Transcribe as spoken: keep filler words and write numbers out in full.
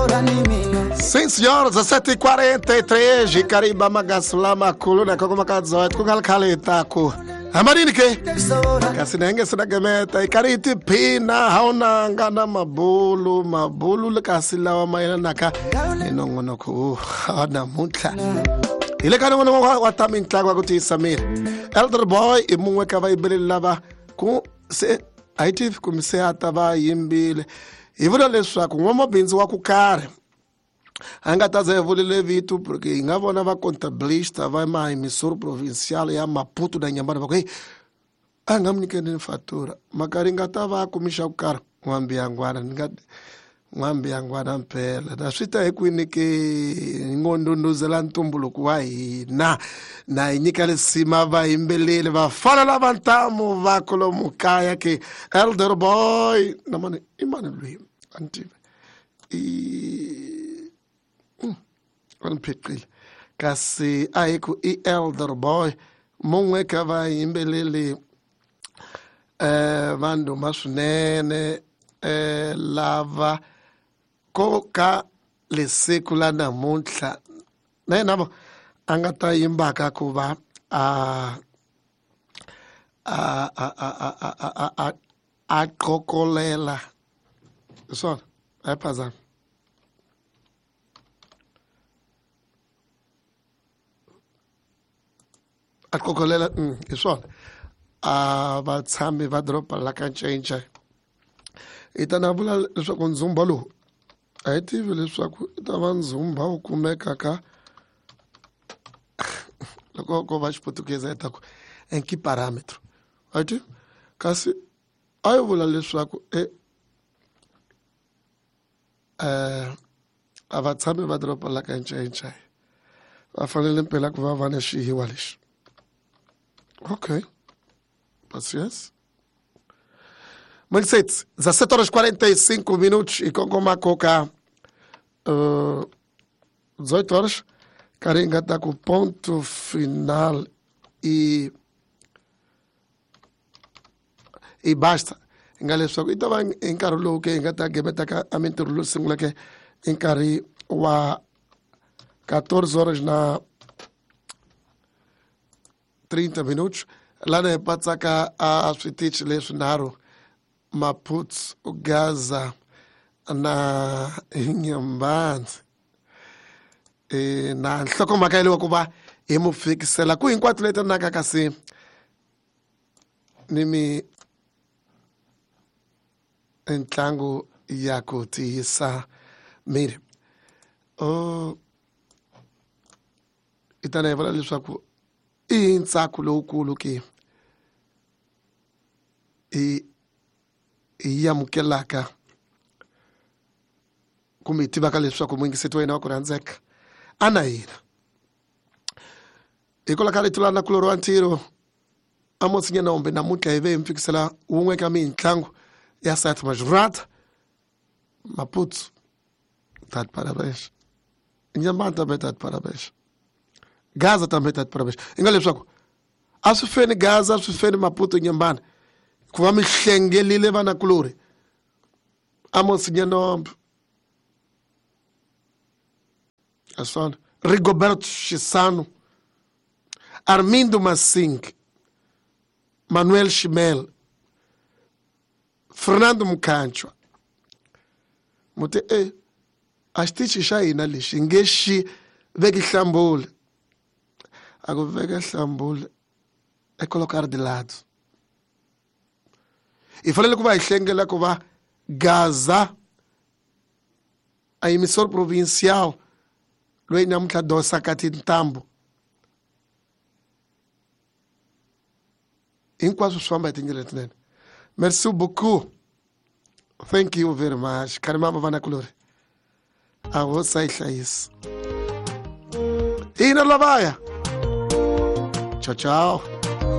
Sim, senhoras, dezessete e quarenta e três, Cariba Magasulama, Kuluna, Kokomakazoit, Kugalkalitaku. Amarini ke? Kasi nenge sinagameta, ikariti pina, hauna ngana mabulu, mabulu kasi lawa mayana naka. Inongono ko, hana mutla. Ile ka nongono watamin tlagwa kuti Samir. Elder boy, imungwe kava ibili lava, ku se, aitif kumise atava yimbile. Ivula leswaku n'wamabindzu wa ku karhi a nga ta za yevulile vitu porque hi nga vona va contabilista va maemissori provincial ya Maputo na Nyambane va ku hey a nga mi nyikeni fatura makari nga ta va kumixa ku karhi n'wambiyangwana ni nga n'wambiyangwana mpela na swi ta hi kwini ke ngo ndunduzela ntumbuluko wa hina na hi nyika lesima vayimbeleli vafana lava ntamu va kolomu kaya ke Elder boy na mani i mani loyi antive i aniphiqile kasi a hi ku i Elder boy mun'we ka vayimbeleli eh va ndhuma swinene eh lava koka lesiku la namuntlha na yena vo a nga ta yimbaka ku va a a a a a a qokolela swona a phazana a qokolela hi swona a vatshami va doroba la ka Ncence i ta na vula leswaku ndzumba lowu a hi tivi leswaku i ta va ndzumba wu kumeka ka loko ko va xiputukezi a hi ta ku en que parâmetro a hi tivi kasi a yi vula leswaku e eh a vatshami va doroba la ka Ncence va fanele mpela ku va va na xihiwa lexi ok paciência. Moisés, dezessete horas e quarenta e cinco minutos e com uma coca uh, dezoito horas, Caringa está com ponto final e e basta. Engale só que estava em Carolo que engata que beta cá a mentorlo singula que em Cari wa quatorze horas na trinta minutos lá na Patsaka a Switich Lesunaro Maputo Gaza na Nyambane e na nhlokomhaka ya leyi ku va hi mu fikisela ku hinkwato leti naka kasi ni mi ntlangu ya ku tiyisa miri o i ta na yi vula leswaku i ntsako lowukulu ke i hi amukelaka kumbe hi tivaka leswaku muingiseti wa yena wa ku rhandzeka a na hina hikola ka rito la na kuloro wa ntirho a monsinyana ombe namuntlha hi ve hi mi fikisela wun'we ka mitlangu ya South Majorata Maputo tat parabéns Nyambane tambe tat parabéns Gaza tambe tat parabéns i nga leswaku a swi feni Gaza a swi feni Maputo Nyambane ku va mi hlengelile vanakulori a monsinyana ombe asona Rigoberto Chisano Armindo Masing Manuel Chimel Fernando Mkanchwa muti e a xitichi xa hina lexi nge xi veki hlambule a ku veka hlambule e colocar de lado hi fanele ku va hi hlengela ku va Gaza a emissor provincial loyi namuntlha dosaka tintambu hinkwaswo swi famba hi tindlela letinene merci beaucoup thank you very much khari mama vanakulori a hosa yi hlayisa hina lavaya ciao ciao